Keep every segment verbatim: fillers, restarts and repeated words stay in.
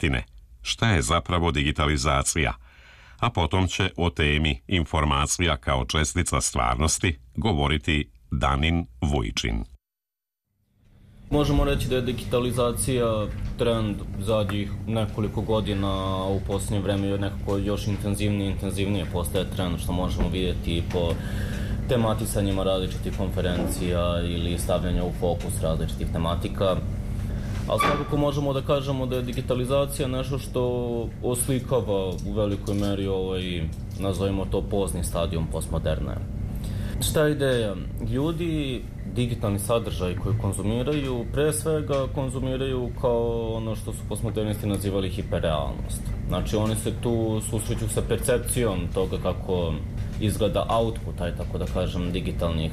Martine, šta je zapravo digitalizacija? A potom će o temi informacija kao čestica stvarnosti govoriti Danin Vujčin. Možemo reći da je digitalizacija trend zadnjih nekoliko godina, a u posljednje vreme je nekako još intenzivnije i intenzivnije postaje trend, što možemo vidjeti po tematisanjima različitih konferencija ili stavljanja u fokus različitih tematika. Ali svakako možemo da kažemo da je digitalizacija nešto što oslikava u velikoj meri ovaj, nazovimo to, pozni stadijum postmoderne. Šta je ideja? Ljudi digitalni sadržaj koji konzumiraju, pre svega konzumiraju kao ono što su postmodernisti nazivali hiperrealnost. Znači oni se tu susreću sa percepcijom toga kako izgleda output, taj tako da kažem, digitalnih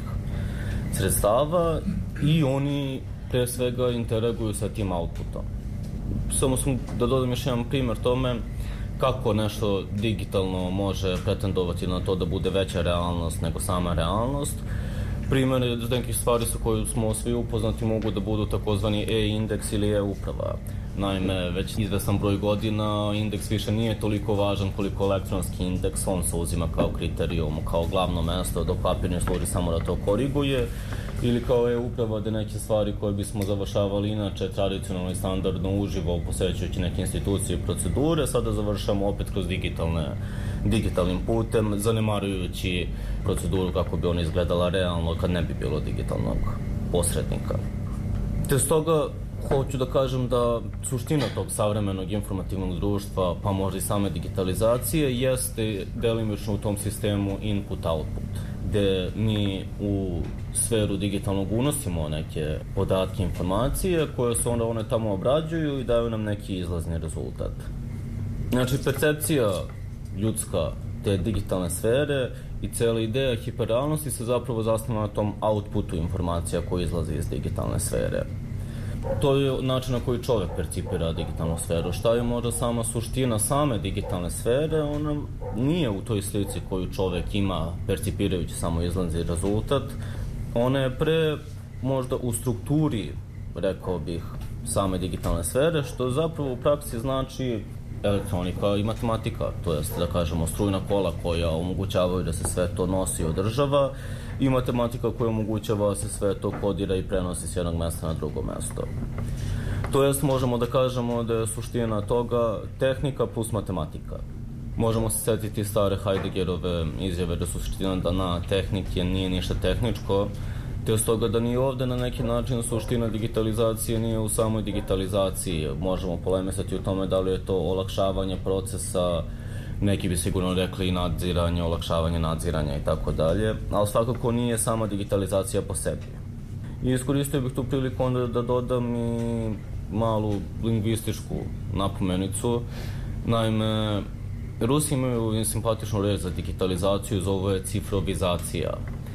sredstava i oni pre svega interaguju sa tim outputom. Samo sam da dodam još jedan primjer tome kako nešto digitalno može pretendovati na to da bude veća realnost nego sama realnost. Primjer nekih stvari sa kojima smo svi upoznati mogu da budu takozvani e-indeks ili e-uprava. Naime, već izvesan broj godina indeks više nije toliko važan koliko elektronski indeks, on se uzima kao kriterijum, kao glavno mesto, dok papirni služi samo da to koriguje, ili kao e-uprava da neke stvari koje bismo završavali inače tradicionalno i standardno uživo posećujući neke institucije i procedure, sada završamo opet kroz digitalne, digitalnim putem, zanemarujući proceduru kako bi ona izgledala realno kad ne bi bilo digitalnog posrednika. Te stoga hoću da kažem da suština tog savremenog informativnog društva, pa možda i same digitalizacije, jeste delimično u tom sistemu input-output, gde mi u sferu digitalnog unosimo neke podatke, informacije koje se onda one tamo obrađuju i daju nam neki izlazni rezultat. Znači, percepcija ljudska te digitalne sfere i cijela ideja hiperrealnosti se zapravo zasniva na tom outputu informacija koji izlazi iz digitalne sfere. To je način na koji čovjek percipira digitalnu sferu. Šta je možda sama suština same digitalne sfere? Ona nije u toj slici koju čovjek ima percipirajući samo izlazni rezultat. Ona je pre možda u strukturi, rekao bih, same digitalne sfere, što zapravo u praksi znači elektronika i matematika, to jest da kažemo strujna kola koja omogućavaju da se sve to nosi i održava, i matematika koja omogućava da se sve to kodira i prenosi s jednog mesta na drugo mesto. To jest možemo da kažemo da je suština toga tehnika plus matematika. Možemo se setiti stare Heideggerove izjave da su suština da na tehnike nije ništa tehničko, te s toga da ni ovde na neki način suština digitalizacije nije u samoj digitalizaciji. Možemo polemisati u tome da li je to olakšavanje procesa, neki bi sigurno rekli i nadziranje, olakšavanje nadziranja i tako dalje, ali svakako nije sama digitalizacija po sebi. I iskoristio bih tu priliku onda da dodam i malu lingvističku napomenicu. Naime, Rusi imaju simpatičnu reč za digitalizaciju, zove je cifrovizacija.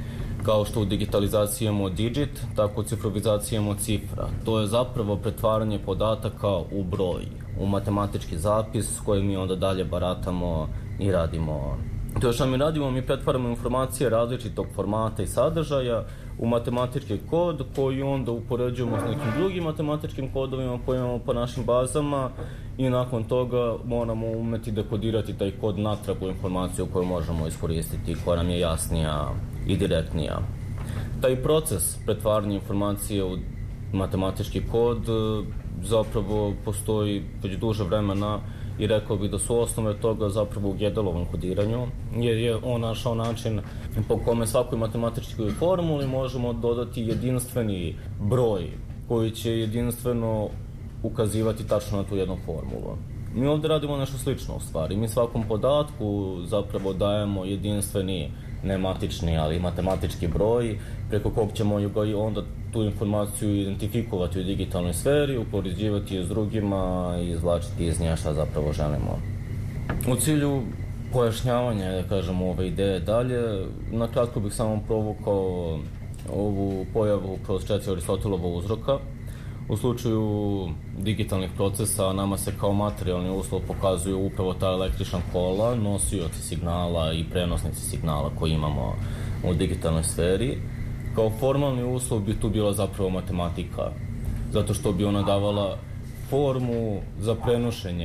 Kao što u digitalizaciji imamo digit, tako u cifrovizaciji imamo cifra. To je zapravo pretvaranje podataka u broj, u matematički zapis s kojim mi onda dalje baratamo i radimo. To je što mi radimo, mi pretvaramo informacije različitog formata i sadržaja u matematički kod koji onda upoređujemo s nekim drugim matematičkim kodovima koje imamo po našim bazama i nakon toga moramo umeti dekodirati taj kod natrag u informaciju koju možemo iskoristiti, koja nam je jasnija i direktnija. Taj proces pretvaranja informacije u matematički kod zapravo postoji već duže vremena i rekao bih da su osnove toga zapravo u Gödelovom kodiranju, jer je on našao način po kome svakoj matematičkoj formuli možemo dodati jedinstveni broj koji će jedinstveno ukazivati tačno na tu jednu formulu. Mi ovdje radimo nešto slično u stvari. Mi svakom podatku zapravo dajemo jedinstveni, ne matični, ali matematički broj, preko kog ćemo onda tu informaciju identifikovati u digitalnoj sferi, upoređivati je s drugima i izvlačiti iz nje šta zapravo želimo. U cilju pojašnjavanja, da kažemo, ove ideje dalje, na kratko bih samo provukao ovu pojavu kroz četiri Aristotelova uzroka. U slučaju digitalnih procesa nama se kao materijalni uslov pokazuju upravo ta električna kola, nosioci signala i prenosnici signala koji imamo u digitalnoj sferi. Kao formalni uslov bi tu bila zapravo matematika, zato što bi ona davala formu za prenošenje